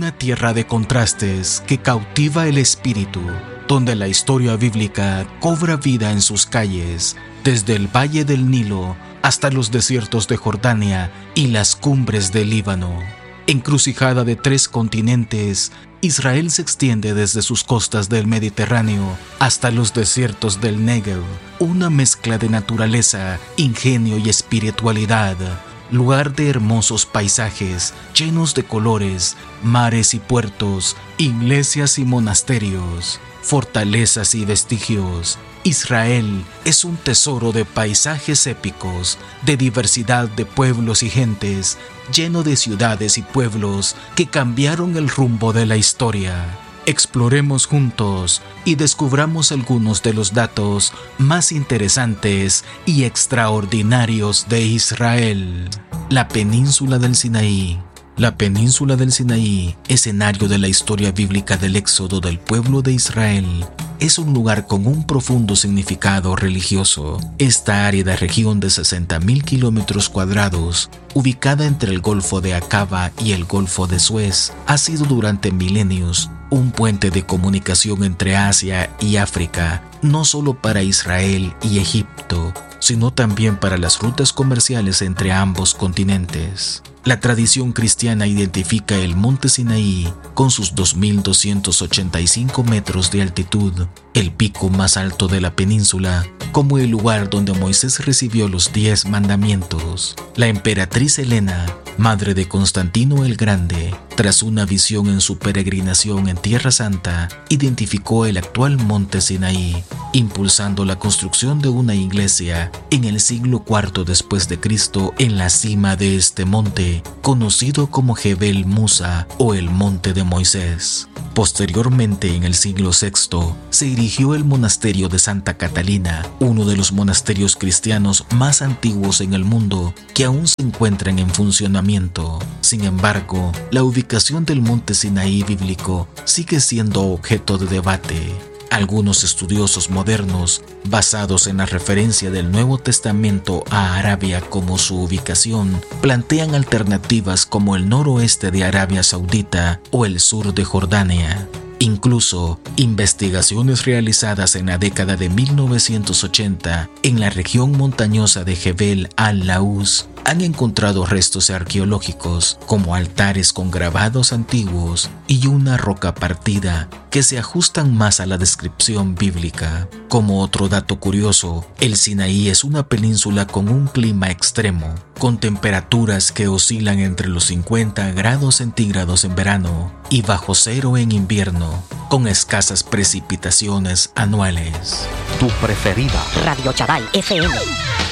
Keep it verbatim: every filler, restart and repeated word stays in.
Una tierra de contrastes que cautiva el espíritu, donde la historia bíblica cobra vida en sus calles, desde el valle del Nilo hasta los desiertos de Jordania y las cumbres del Líbano. Encrucijada de tres continentes, Israel se extiende desde sus costas del Mediterráneo hasta los desiertos del Negev, una mezcla de naturaleza, ingenio y espiritualidad. Lugar de hermosos paisajes, llenos de colores, mares y puertos, iglesias y monasterios, fortalezas y vestigios. Israel es un tesoro de paisajes épicos, de diversidad de pueblos y gentes, lleno de ciudades y pueblos que cambiaron el rumbo de la historia. Exploremos juntos y descubramos algunos de los datos más interesantes y extraordinarios de Israel. La península del Sinaí. La península del Sinaí, escenario de la historia bíblica del éxodo del pueblo de Israel, es un lugar con un profundo significado religioso. Esta árida región de sesenta mil kilómetros cuadrados, ubicada entre el Golfo de Aqaba y el Golfo de Suez, ha sido durante milenios un puente de comunicación entre Asia y África, no solo para Israel y Egipto, sino también para las rutas comerciales entre ambos continentes. La tradición cristiana identifica el monte Sinaí con sus dos mil doscientos ochenta y cinco metros de altitud, el pico más alto de la península, como el lugar donde Moisés recibió los diez mandamientos. La emperatriz Helena, madre de Constantino el Grande, tras una visión en su peregrinación en Tierra Santa, identificó el actual monte Sinaí, impulsando la construcción de una iglesia en el siglo cuarto después de Cristo en la cima de este monte, conocido como Jebel Musa o el Monte de Moisés. Posteriormente, en el siglo sexto, se erigió el monasterio de Santa Catalina, uno de los monasterios cristianos más antiguos en el mundo, que aún se encuentran en funcionamiento. Sin embargo, la ubicación del monte Sinaí bíblico sigue siendo objeto de debate. Algunos estudiosos modernos, basados en la referencia del Nuevo Testamento a Arabia como su ubicación, plantean alternativas como el noroeste de Arabia Saudita o el sur de Jordania. Incluso, investigaciones realizadas en la década de mil novecientos ochenta en la región montañosa de Jebel al-Laus han encontrado restos arqueológicos como altares con grabados antiguos y una roca partida que se ajustan más a la descripción bíblica. Como otro dato curioso, el Sinaí es una península con un clima extremo, con temperaturas que oscilan entre los cincuenta grados centígrados en verano y bajo cero en invierno, con escasas precipitaciones anuales. Tu preferida, Radio Charal F M.